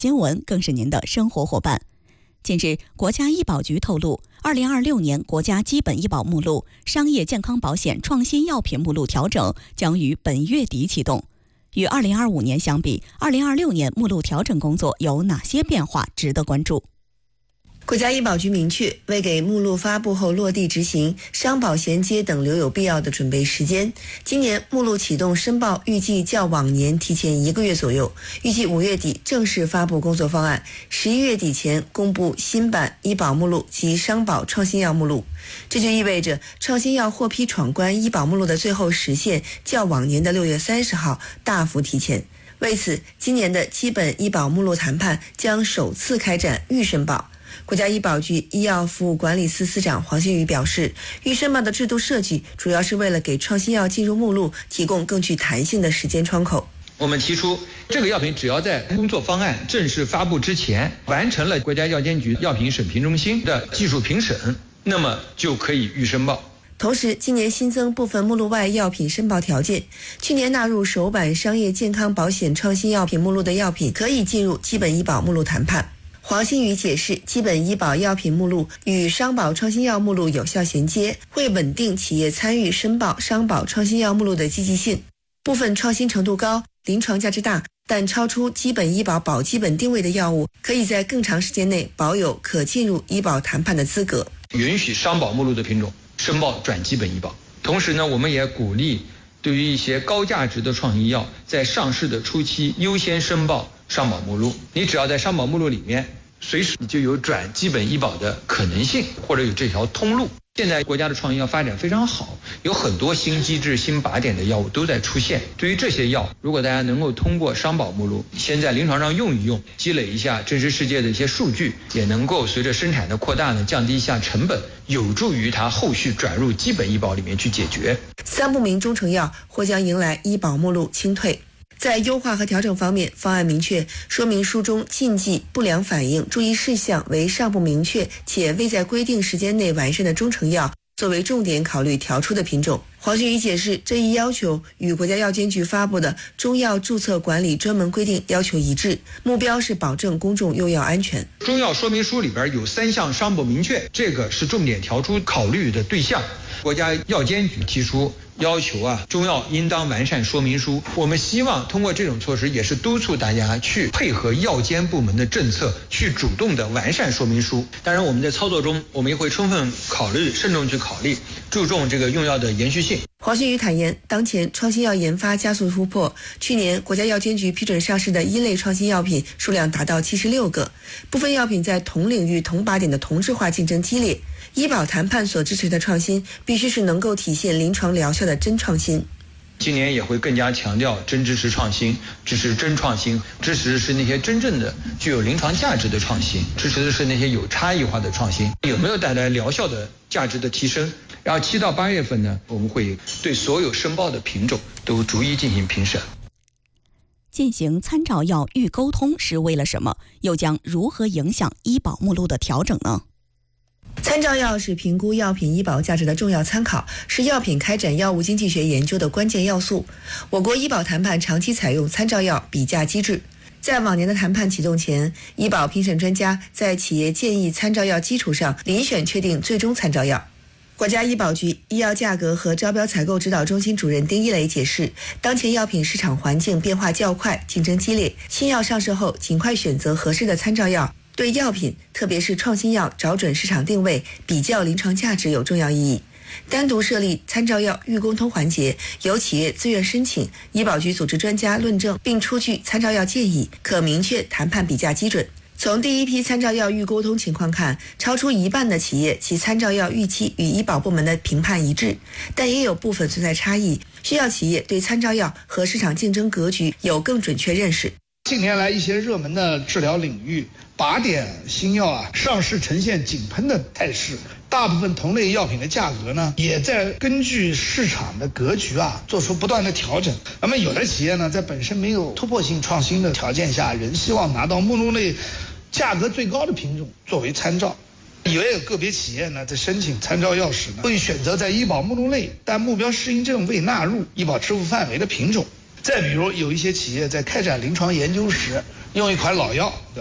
新闻更是您的生活伙伴。近日，国家医保局透露，2026年国家基本医保目录、商业健康保险创新药品目录调整将于本月底启动。与2025年相比，2026年目录调整工作有哪些变化值得关注？ 国家医保局明确，为给目录发布后落地执行、商保衔接等留有必要的准备时间，今年目录启动申报预计较往年提前1个月左右，预计5月底正式发布工作方案，11月底前公布新版医保目录及商保创新药目录。这就意味着创新药获批闯关医保目录的最后时限较往年的6月30号大幅提前。为此，今年的基本医保目录谈判将首次开展预申报。国家医保局医药服务管理司司长黄新宇表示，预申报的制度设计主要是为了给创新药进入目录提供更具弹性的时间窗口。 我们提出，这个药品只要在工作方案正式发布之前完成了国家药监局药品审评中心的技术评审，那么就可以预申报。 同时，今年新增部分目录外药品申报条件，去年纳入首版商业健康保险创新药品目录的药品可以进入基本医保目录谈判。黄新宇解释，基本医保药品目录与商保创新药目录有效衔接，会稳定企业参与申报商保创新药目录的积极性。部分创新程度高、临床价值大，但超出基本医保保基本定位的药物，可以在更长时间内保有可进入医保谈判的资格。 允许商保目录的品种申报转基本医保。同时呢，我们也鼓励对于一些高价值的创新药，在上市的初期优先申报商保目录。你只要在商保目录里面，随时就有转基本医保的可能性，或者有这条通路。现在国家的创新药发展非常好，有很多新机制、新靶点的药物都在出现。对于这些药，如果大家能够通过商保目录先在临床上用一用，积累一下真实世界的一些数据，也能够随着生产的扩大呢，降低一下成本，有助于它后续转入基本医保里面去解决。 3不明中成药或将迎来医保目录清退。在优化和调整方面，方案明确说明书中禁忌、不良反应、注意事项为尚不明确且未在规定时间内完善的中成药作为重点考虑调出的品种。黄新宇解释，这一要求与国家药监局发布的中药注册管理专门规定要求一致，目标是保证公众用药安全。 中药说明书里边有3项尚不明确，这个是重点调出考虑的对象。国家药监局提出要求中药应当完善说明书。我们希望通过这种措施，也是督促大家去配合药监部门的政策，去主动的完善说明书。当然，我们在操作中，我们也会充分考虑、慎重去考虑，注重这个用药的延续性。 黄新宇坦言，当前创新药研发加速突破，去年国家药监局批准上市的一类创新药品数量达到76个，部分药品在同领域同靶点的同质化竞争激烈。医保谈判所支持的创新，必须是能够体现临床疗效的真创新。 今年也会更加强调真支持创新，支持真创新，支持的是那些真正的具有临床价值的创新，支持的是那些有差异化的创新，有没有带来疗效的价值的提升。然后7到8月份呢，我们会对所有申报的品种都逐一进行评审。 进行参照药预沟通是为了什么？又将如何影响医保目录的调整呢？ 参照药是评估药品医保价值的重要参考，是药品开展药物经济学研究的关键要素。我国医保谈判长期采用参照药比价机制。在往年的谈判启动前，医保评审专家在企业建议参照药基础上遴选确定最终参照药。国家医保局医药价格和招标采购指导中心主任丁一雷解释，当前药品市场环境变化较快，竞争激烈，新药上市后尽快选择合适的参照药，对药品特别是创新药找准市场定位、比较临床价值有重要意义。单独设立参照药预沟通环节，由企业自愿申请，医保局组织专家论证并出具参照药建议，可明确谈判比价基准。从第一批参照药预沟通情况看，超出1半的企业其参照药预期与医保部门的评判一致，但也有部分存在差异，需要企业对参照药和市场竞争格局有更准确认识。 近年来一些热门的治疗领域，靶点新药上市呈现井喷的态势，大部分同类药品的价格呢，也在根据市场的格局做出不断的调整。那么有的企业呢，在本身没有突破性创新的条件下，仍希望拿到目录内价格最高的品种作为参照。也有个别企业呢，在申请参照药时呢，会选择在医保目录内但目标适应症未纳入医保支付范围的品种。 再比如有一些企业在开展临床研究时用一款老药。